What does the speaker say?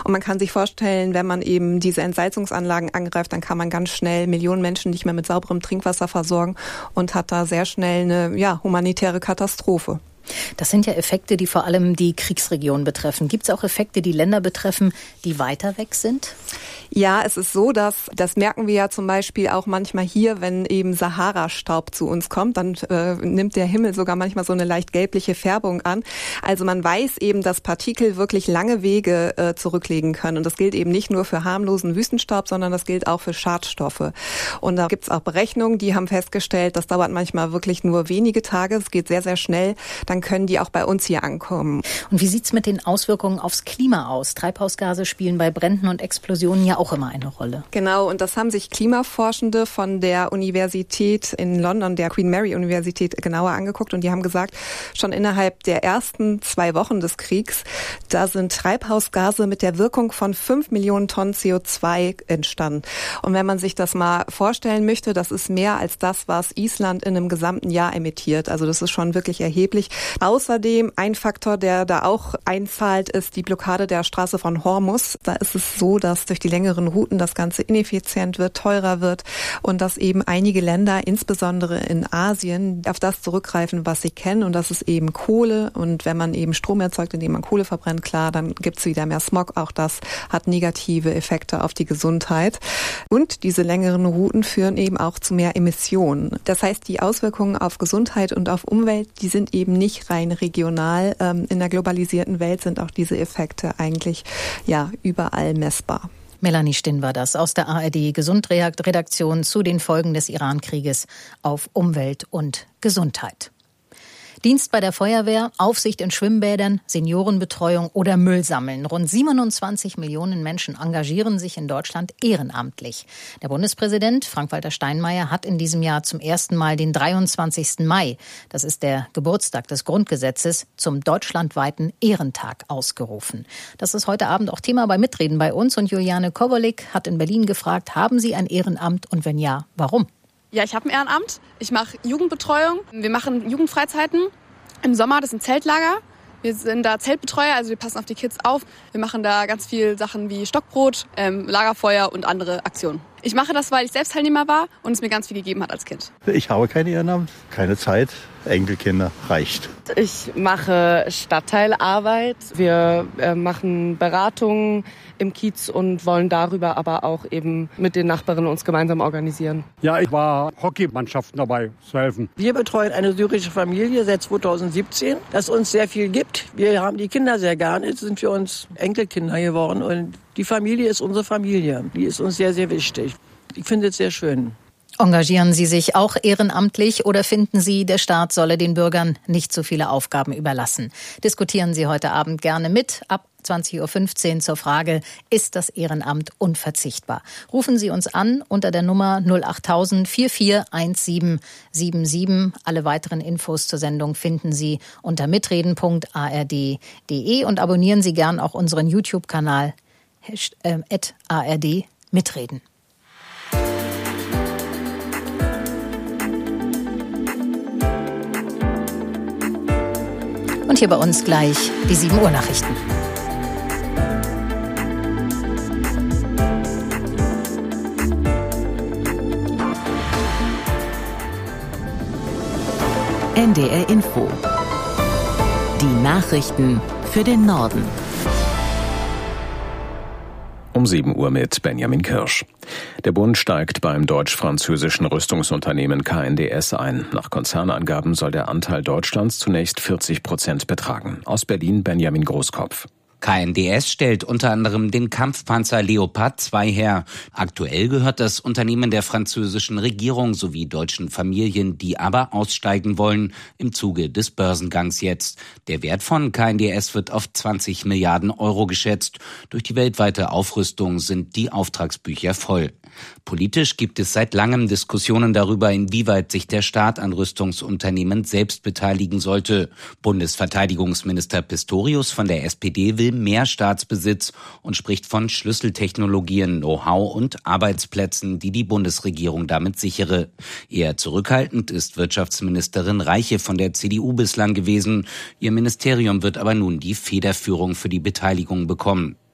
Und man kann sich vorstellen, wenn man eben diese Entsalzungsanlagen angreift, dann kann man ganz schnell Millionen Menschen nicht mehr mit sauberem Trinkwasser versorgen und hat da sehr schnell eine humanitäre Katastrophe. Das sind ja Effekte, die vor allem die Kriegsregionen betreffen. Gibt es auch Effekte, die Länder betreffen, die weiter weg sind? Ja, es ist so, das merken wir ja zum Beispiel auch manchmal hier, wenn eben Sahara-Staub zu uns kommt, dann nimmt der Himmel sogar manchmal so eine leicht gelbliche Färbung an. Also man weiß eben, dass Partikel wirklich lange Wege zurücklegen können. Und das gilt eben nicht nur für harmlosen Wüstenstaub, sondern das gilt auch für Schadstoffe. Und da gibt es auch Berechnungen, die haben festgestellt, das dauert manchmal wirklich nur wenige Tage, es geht sehr, sehr schnell. Dann können die auch bei uns hier ankommen. Und wie sieht's mit den Auswirkungen aufs Klima aus? Treibhausgase spielen bei Bränden und Explosionen ja auch immer eine Rolle. Genau, und das haben sich Klimaforschende von der Universität in London, der Queen Mary Universität, genauer angeguckt. Und die haben gesagt, schon innerhalb der ersten 2 Wochen des Kriegs, da sind Treibhausgase mit der Wirkung von 5 Millionen Tonnen CO2 entstanden. Und wenn man sich das mal vorstellen möchte, das ist mehr als das, was Island in einem gesamten Jahr emittiert. Also das ist schon wirklich erheblich. Außerdem ein Faktor, der da auch einzahlt, ist die Blockade der Straße von Hormuz. Da ist es so, dass durch die längeren Routen das Ganze ineffizient wird, teurer wird und dass eben einige Länder, insbesondere in Asien, auf das zurückgreifen, was sie kennen. Und das ist eben Kohle. Und wenn man eben Strom erzeugt, indem man Kohle verbrennt, klar, dann gibt es wieder mehr Smog. Auch das hat negative Effekte auf die Gesundheit. Und diese längeren Routen führen eben auch zu mehr Emissionen. Das heißt, die Auswirkungen auf Gesundheit und auf Umwelt, die sind eben nicht rein regional. In der globalisierten Welt sind auch diese Effekte eigentlich überall messbar. Melanie Stinn war das aus der ARD-Gesundredaktion zu den Folgen des Iran-Krieges auf Umwelt und Gesundheit. Dienst bei der Feuerwehr, Aufsicht in Schwimmbädern, Seniorenbetreuung oder Müllsammeln. Rund 27 Millionen Menschen engagieren sich in Deutschland ehrenamtlich. Der Bundespräsident Frank-Walter Steinmeier hat in diesem Jahr zum ersten Mal den 23. Mai, das ist der Geburtstag des Grundgesetzes, zum deutschlandweiten Ehrentag ausgerufen. Das ist heute Abend auch Thema bei Mitreden bei uns. Und Juliane Kowolik hat in Berlin gefragt, haben Sie ein Ehrenamt und wenn ja, warum? Ja, ich habe ein Ehrenamt. Ich mache Jugendbetreuung. Wir machen Jugendfreizeiten im Sommer, das sind Zeltlager. Wir sind da Zeltbetreuer, also wir passen auf die Kids auf. Wir machen da ganz viel Sachen wie Stockbrot, Lagerfeuer und andere Aktionen. Ich mache das, weil ich selbst Teilnehmer war und es mir ganz viel gegeben hat als Kind. Ich habe kein Ehrenamt, keine Zeit. Enkelkinder reicht. Ich mache Stadtteilarbeit. Wir machen Beratungen im Kiez und wollen darüber aber auch eben mit den Nachbarinnen uns gemeinsam organisieren. Ja, ich war Hockeymannschaften dabei zu helfen. Wir betreuen eine syrische Familie seit 2017, das uns sehr viel gibt. Wir haben die Kinder sehr gerne. Jetzt sind für uns Enkelkinder geworden und die Familie ist unsere Familie. Die ist uns sehr, sehr wichtig. Ich finde es sehr schön. Engagieren Sie sich auch ehrenamtlich oder finden Sie, der Staat solle den Bürgern nicht so viele Aufgaben überlassen? Diskutieren Sie heute Abend gerne mit. Ab 20.15 Uhr zur Frage, ist das Ehrenamt unverzichtbar? Rufen Sie uns an unter der Nummer 08000 441777. Alle weiteren Infos zur Sendung finden Sie unter mitreden.ard.de und abonnieren Sie gern auch unseren YouTube-Kanal @ARD Mitreden. Und hier bei uns gleich die 7 Uhr Nachrichten. NDR Info. Die Nachrichten für den Norden. Um 7 Uhr mit Benjamin Kirsch. Der Bund steigt beim deutsch-französischen Rüstungsunternehmen KNDS ein. Nach Konzernangaben soll der Anteil Deutschlands zunächst 40% betragen. Aus Berlin Benjamin Großkopf. KNDS stellt unter anderem den Kampfpanzer Leopard 2 her. Aktuell gehört das Unternehmen der französischen Regierung sowie deutschen Familien, die aber aussteigen wollen, im Zuge des Börsengangs jetzt. Der Wert von KNDS wird auf 20 Milliarden Euro geschätzt. Durch die weltweite Aufrüstung sind die Auftragsbücher voll. Politisch gibt es seit langem Diskussionen darüber, inwieweit sich der Staat an Rüstungsunternehmen selbst beteiligen sollte. Bundesverteidigungsminister Pistorius von der SPD will mehr Staatsbesitz und spricht von Schlüsseltechnologien, Know-how und Arbeitsplätzen, die die Bundesregierung damit sichere. Eher zurückhaltend ist Wirtschaftsministerin Reiche von der CDU bislang gewesen. Ihr Ministerium wird aber nun die Federführung für die Beteiligung bekommen.